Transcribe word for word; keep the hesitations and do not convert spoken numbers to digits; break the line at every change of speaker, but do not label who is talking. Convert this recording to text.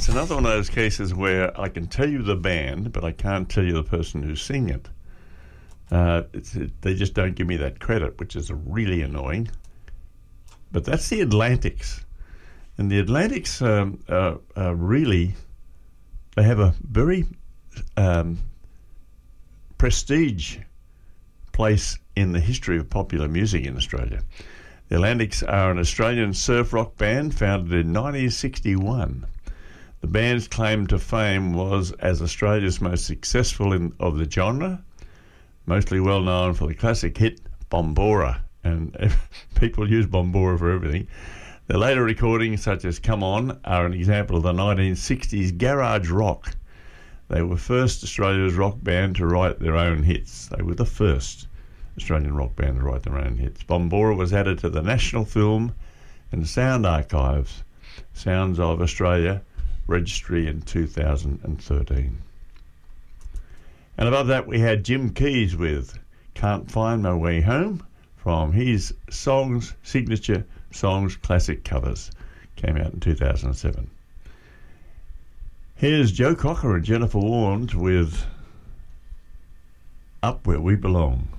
it's another one of those cases where I can tell you the band, but I can't tell you the person who's singing it. Uh, it's, it, they just don't give me that credit, which is really annoying. But that's the Atlantics. And the Atlantics um, uh, uh, really, they have a very um, prestige place in the history of popular music in Australia. The Atlantics are an Australian surf rock band founded in nineteen sixty-one. The band's claim to fame was as Australia's most successful in, of the genre, mostly well known for the classic hit Bombora, and people use Bombora for everything. The later recordings, such as Come On, are an example of the nineteen sixties garage rock. They were first Australia's rock band to write their own hits. They were the first Australian rock band to write their own hits. Bombora was added to the National Film and Sound Archives, Sounds of Australia registry in two thousand thirteen. And above that we had Jim Keys with Can't Find My Way Home from his Songs, Signature Songs Classic Covers. Came out in two thousand seven. Here's Joe Cocker and Jennifer Warnes with Up Where We Belong.